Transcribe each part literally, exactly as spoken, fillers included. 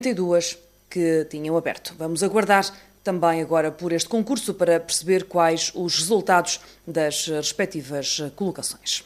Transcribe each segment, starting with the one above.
e duas que tinham aberto. Vamos aguardar também agora por este concurso para perceber quais os resultados das respectivas colocações.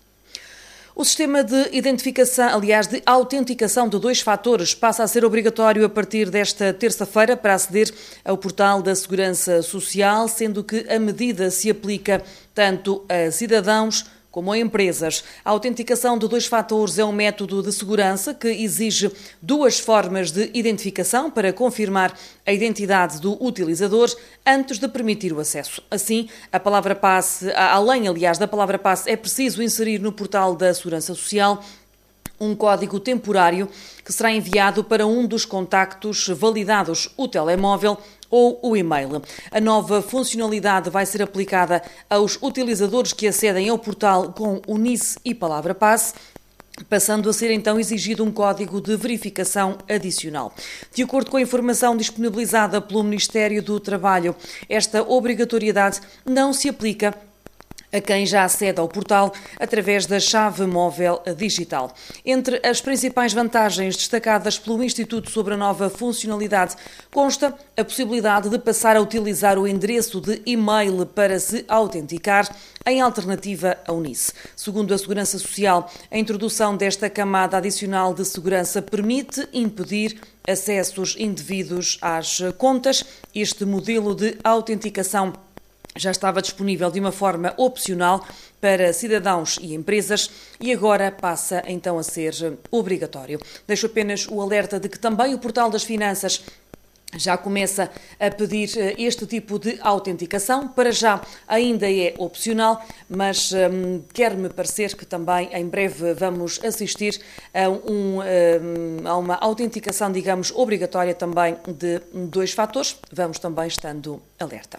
O sistema de identificação, aliás, de autenticação de dois fatores passa a ser obrigatório a partir desta terça-feira para aceder ao portal da Segurança Social, sendo que a medida se aplica tanto a cidadãos como a empresas. A autenticação de dois fatores é um método de segurança que exige duas formas de identificação para confirmar a identidade do utilizador antes de permitir o acesso. Assim, a palavra passe, além, aliás, da palavra passe, é preciso inserir no portal da Segurança Social um código temporário que será enviado para um dos contactos validados, o telemóvel ou o e-mail. A nova funcionalidade vai ser aplicada aos utilizadores que acedem ao portal com o N I S e palavra passe, passando a ser então exigido um código de verificação adicional. De acordo com a informação disponibilizada pelo Ministério do Trabalho, esta obrigatoriedade não se aplica a quem já acede ao portal através da chave móvel digital. Entre as principais vantagens destacadas pelo Instituto sobre a nova funcionalidade consta a possibilidade de passar a utilizar o endereço de e-mail para se autenticar, em alternativa ao N I S. Segundo a Segurança Social, a introdução desta camada adicional de segurança permite impedir acessos indevidos às contas. Este modelo de autenticação já estava disponível de uma forma opcional para cidadãos e empresas e agora passa então a ser obrigatório. Deixo apenas o alerta de que também o Portal das Finanças já começa a pedir este tipo de autenticação. Para já ainda é opcional, mas hum, quer-me parecer que também em breve vamos assistir a, um, hum, a uma autenticação, digamos, obrigatória também de dois fatores. Vamos também estando alerta.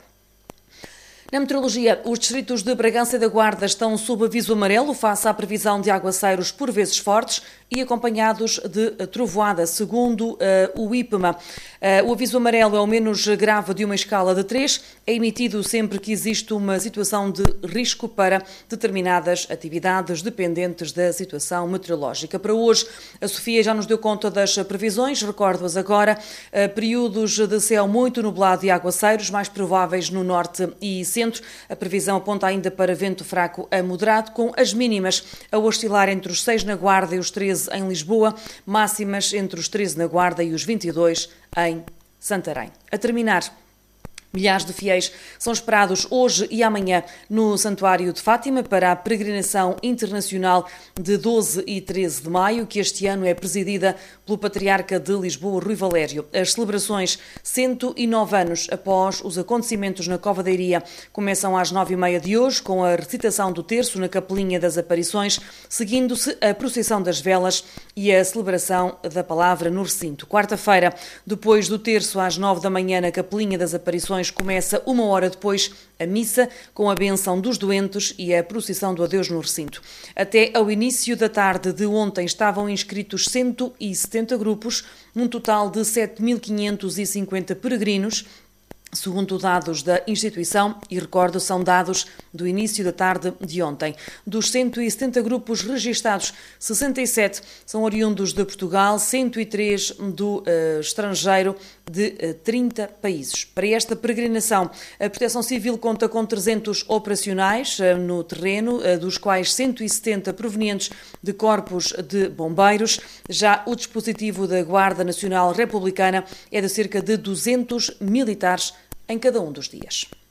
Na meteorologia, os distritos de Bragança e da Guarda estão sob aviso amarelo face à previsão de aguaceiros por vezes fortes e acompanhados de trovoada, segundo uh, o IPMA. Uh, o aviso amarelo é o menos grave de uma escala de três, é emitido sempre que existe uma situação de risco para determinadas atividades dependentes da situação meteorológica. Para hoje, a Sofia já nos deu conta das previsões, recordo-as agora, uh, períodos de céu muito nublado e aguaceiros, mais prováveis no norte e centro. A previsão aponta ainda para vento fraco a moderado, com as mínimas a oscilar entre os seis na Guarda e os treze em Lisboa, máximas entre os treze na Guarda e os vinte e dois em Santarém. A terminar, milhares de fiéis são esperados hoje e amanhã no Santuário de Fátima para a peregrinação internacional de doze e treze de maio, que este ano é presidida pelo Patriarca de Lisboa, Rui Valério. As celebrações, cento e nove anos após os acontecimentos na Cova da Iria, começam às nove e meia de hoje, com a recitação do terço na Capelinha das Aparições, seguindo-se a procissão das velas e a celebração da palavra no recinto. Quarta-feira, depois do terço às nove da manhã na Capelinha das Aparições, começa uma hora depois a missa com a bênção dos doentes e a procissão do adeus no recinto. Até ao início da tarde de ontem estavam inscritos cento e setenta grupos, num total de sete mil quinhentos e cinquenta peregrinos, segundo dados da instituição, e recordo, são dados do início da tarde de ontem. Dos cento e setenta grupos registados, sessenta e sete são oriundos de Portugal, cento e três do uh, estrangeiro, de uh, trinta países. Para esta peregrinação, a Proteção Civil conta com trezentos operacionais uh, no terreno, uh, dos quais cento e setenta provenientes de corpos de bombeiros. Já o dispositivo da Guarda Nacional Republicana é de cerca de duzentos militares em cada um dos dias.